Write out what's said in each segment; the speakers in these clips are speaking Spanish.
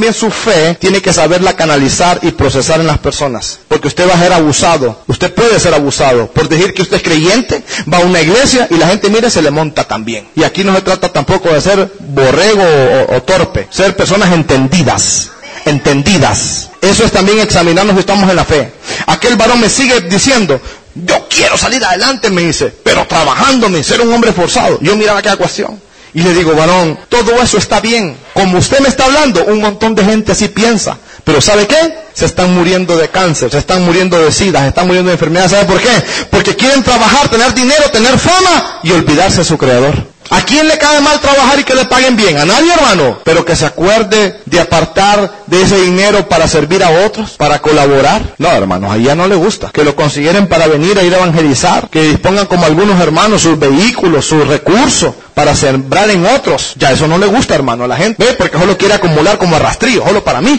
también su fe tiene que saberla canalizar y procesar en las personas. Porque usted va a ser abusado. Usted puede ser abusado por decir que usted es creyente, va a una iglesia y la gente mira y se le monta también. Y aquí no se trata tampoco de ser borrego o torpe. Ser personas entendidas. Eso es también examinarnos si estamos en la fe. Aquel varón me sigue diciendo, yo quiero salir adelante, me dice, pero trabajándome, ser un hombre forzado. Yo miraba aquella cuestión y le digo, varón, todo eso está bien. Como usted me está hablando, un montón de gente así piensa. Pero ¿sabe qué? Se están muriendo de cáncer, se están muriendo de sida, se están muriendo de enfermedades. ¿Sabe por qué? Porque quieren trabajar, tener dinero, tener fama y olvidarse de su creador. ¿A quién le cae mal trabajar y que le paguen bien? A nadie, hermano. Pero que se acuerde de apartar de ese dinero para servir a otros, para colaborar. No, hermanos, a ella no le gusta. Que lo consideren para venir a ir a evangelizar. Que dispongan como algunos hermanos sus vehículos, sus recursos para sembrar en otros. Ya eso no le gusta, hermano, a la gente. ¿Ve? Porque solo quiere acumular como arrastrillo. Solo para mí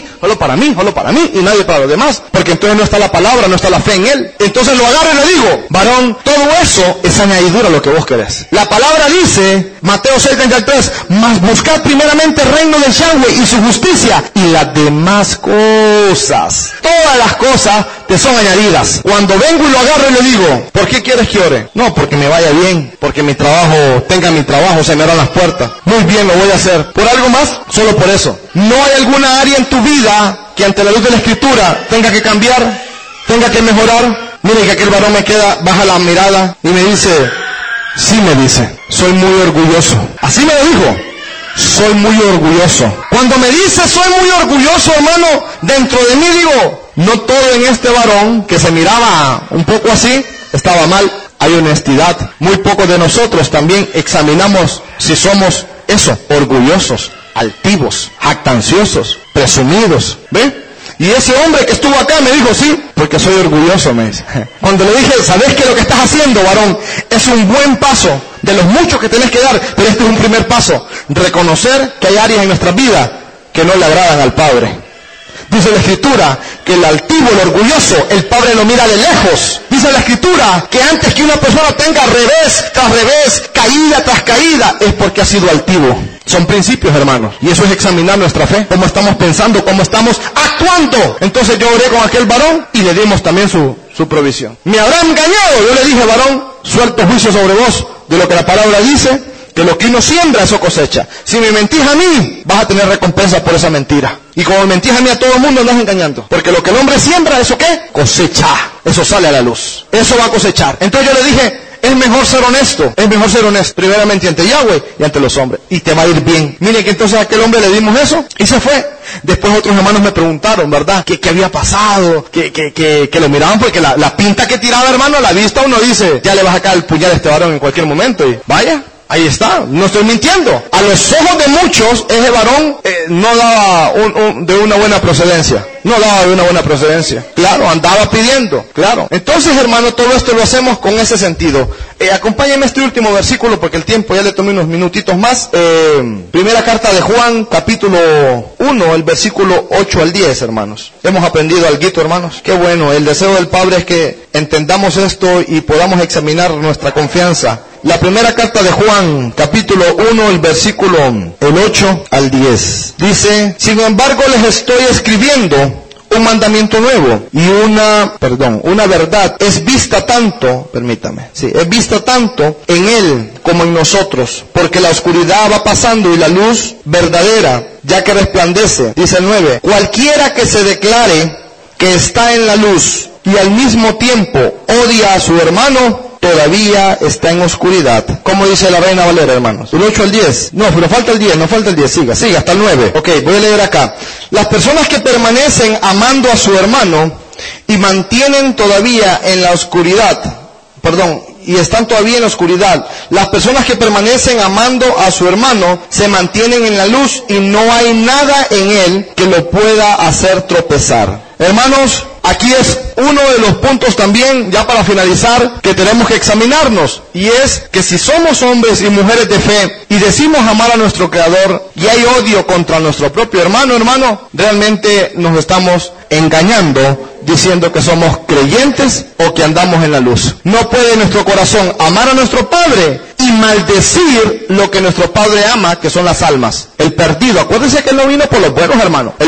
y nadie para los demás. Porque entonces no está la palabra, no está la fe en él. Entonces lo agarro y le digo, varón, todo eso es añadidura a lo que vos querés. La palabra dice, Mateo 6:33, mas buscad primeramente el reino de Yahweh y su justicia y las demás cosas. Todas las cosas te son añadidas. Cuando vengo y lo agarro y le digo, ¿por qué quieres que ore? No, porque me vaya bien, porque mi trabajo, tenga mi trabajo, se me abran las puertas. Muy bien, lo voy a hacer. ¿Por algo más? Solo por eso. ¿No hay alguna área en tu vida que ante la luz de la Escritura tenga que cambiar, tenga que mejorar? Mire que aquel varón me baja la mirada y me dice, sí, me dice, soy muy orgulloso. Así me lo dijo, soy muy orgulloso. Cuando me dice soy muy orgulloso, hermano, dentro de mí digo, no todo en este varón que se miraba un poco así estaba mal. Hay honestidad. Muy pocos de nosotros también examinamos si somos eso, orgullosos, altivos, jactanciosos, presumidos. ¿Ve? Y ese hombre que estuvo acá me dijo, sí, porque soy orgulloso, me dice. Cuando le dije, ¿sabes que lo que estás haciendo, varón, es un buen paso de los muchos que tenés que dar? Pero este es un primer paso. Reconocer que hay áreas en nuestra vida que no le agradan al Padre. Dice la Escritura que el altivo, el orgulloso, el Padre lo mira de lejos. Dice la Escritura que antes que una persona tenga revés tras revés, caída tras caída, es porque ha sido altivo. Son principios, hermanos. Y eso es examinar nuestra fe. Cómo estamos pensando, cómo estamos actuando. Entonces yo oré con aquel varón y le dimos también su provisión. ¿Me habrá engañado? Yo le dije, varón, suelto juicio sobre vos de lo que la palabra dice, que lo que uno siembra, eso cosecha. Si me mentís a mí, vas a tener recompensa por esa mentira. Y como me mentís a mí, a todo el mundo, andas engañando. Porque lo que el hombre siembra, ¿eso qué? Cosecha. Eso sale a la luz. Eso va a cosechar. Entonces yo le dije, es mejor ser honesto, primeramente ante Yahweh y ante los hombres, y te va a ir bien. Miren que entonces a aquel hombre le dimos eso, y se fue. Después otros hermanos me preguntaron, ¿verdad? ¿Qué había pasado? Que lo miraban porque la pinta que tiraba, hermano, a la vista uno dice, ya le vas a caer el puñal a este varón en cualquier momento, y vaya. Ahí está, no estoy mintiendo. A los ojos de muchos, ese varón no daba de una buena procedencia. Claro, andaba pidiendo, claro. Entonces, hermano, todo esto lo hacemos con ese sentido. Acompáñenme este último versículo porque el tiempo ya le tomé unos minutitos más. Primera carta de Juan, capítulo 1, el versículo 8 al 10, hermanos. Hemos aprendido algo, hermanos. Qué bueno, el deseo del Padre es que entendamos esto y podamos examinar nuestra confianza. La primera carta de Juan, capítulo 1, el versículo 8 al 10. Dice, sin embargo les estoy escribiendo un mandamiento nuevo y una verdad es vista tanto en él como en nosotros, porque la oscuridad va pasando y la luz verdadera ya que resplandece. Dice el 9, cualquiera que se declare que está en la luz y al mismo tiempo odia a su hermano, todavía está en oscuridad. Como dice la Reina Valera, hermanos. El 8 al 10. No, pero falta el 10, siga hasta el 9. Ok, voy a leer acá. Las personas que permanecen amando a su hermano y mantienen todavía en la oscuridad, y están todavía en la oscuridad. Las personas que permanecen amando a su hermano se mantienen en la luz y no hay nada en él que lo pueda hacer tropezar. Hermanos, aquí es uno de los puntos también, ya para finalizar, que tenemos que examinarnos. Y es que si somos hombres y mujeres de fe y decimos amar a nuestro Creador y hay odio contra nuestro propio hermano, realmente nos estamos engañando diciendo que somos creyentes o que andamos en la luz. No puede nuestro corazón amar a nuestro Padre y maldecir lo que nuestro Padre ama, que son las almas. El perdido, acuérdense que Él no vino por los buenos, hermanos.